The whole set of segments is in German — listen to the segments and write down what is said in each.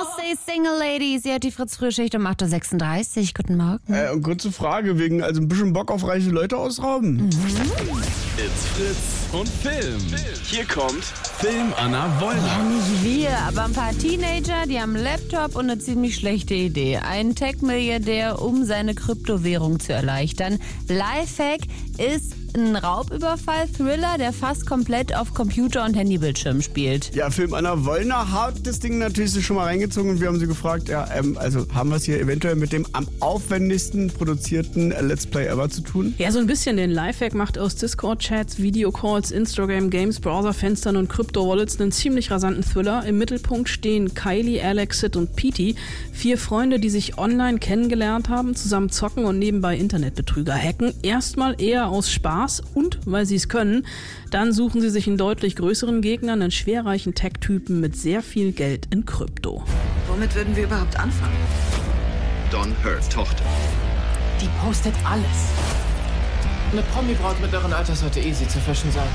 Say Single Ladies. Sie hat die Fritz-Frühschicht um 8.36 Uhr. Guten Morgen. Und kurze Frage, wegen ein bisschen Bock auf reiche Leute ausrauben. It's Fritz und Film. Hier kommt Film Anna Wollner. Ja, nicht wir, aber ein paar Teenager, die haben einen Laptop und eine ziemlich schlechte Idee. Ein Tech-Milliardär, um seine Kryptowährung zu erleichtern. Lifehack ist ein Raubüberfall-Thriller, der fast komplett auf Computer- und Handybildschirm spielt. Ja, Film Anna Wollner hat das Ding natürlich sich schon mal reingezogen und wir haben sie gefragt, also haben wir es hier eventuell mit dem am aufwendigsten produzierten Let's Play ever zu tun? Ja, so ein bisschen. Den Lifehack macht aus Discord-Chats, Videocalls, Instagram-Games, Browserfenstern und Crypto-Wallets einen ziemlich rasanten Thriller. Im Mittelpunkt stehen Kylie, Alex, Sid und Petey. 4 Freunde, die sich online kennengelernt haben, zusammen zocken und nebenbei Internetbetrüger hacken. Erstmal eher aus Spaß und weil sie es können. Dann suchen sie sich einen deutlich größeren Gegner, einen schwerreichen Tech-Typen mit sehr viel Geld in Krypto. Womit würden wir überhaupt anfangen? Don Hurt, Tochter. Die postet alles. Eine Promi-Braut mittleren Alters sollte easy zu fischen sein.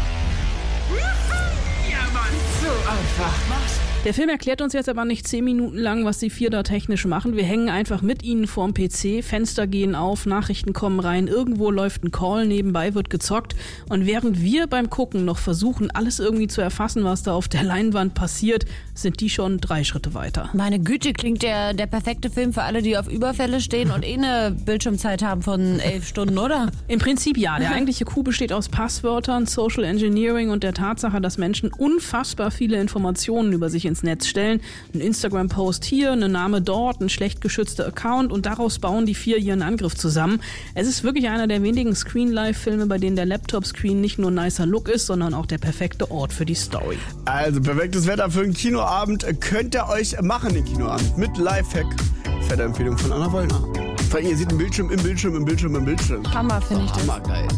Ja, Mann, so einfach. Mach's. Der Film erklärt uns jetzt aber nicht 10 Minuten lang, was die 4 da technisch machen. Wir hängen einfach mit ihnen vorm PC, Fenster gehen auf, Nachrichten kommen rein, irgendwo läuft ein Call, nebenbei wird gezockt. Und während wir beim Gucken noch versuchen, alles irgendwie zu erfassen, was da auf der Leinwand passiert, sind die schon 3 Schritte weiter. Meine Güte, klingt der perfekte Film für alle, die auf Überfälle stehen und eine Bildschirmzeit haben von 11 Stunden, oder? Im Prinzip ja. Der eigentliche Coup besteht aus Passwörtern, Social Engineering und der Tatsache, dass Menschen unfassbar viele Informationen über sich ins Netz stellen. Ein Instagram-Post hier, ein Name dort, ein schlecht geschützter Account und daraus bauen die 4 ihren Angriff zusammen. Es ist wirklich einer der wenigen Screen-Live-Filme, bei denen der Laptop-Screen nicht nur ein nicer Look ist, sondern auch der perfekte Ort für die Story. Also perfektes Wetter für einen Kinoabend könnt ihr euch machen, den Kinoabend mit Lifehack. Fette Empfehlung von Anna Wollner. Vor allem, ihr seht einen Bildschirm im Bildschirm im Bildschirm im Bildschirm. Hammer, finde ich das. Hammergeil.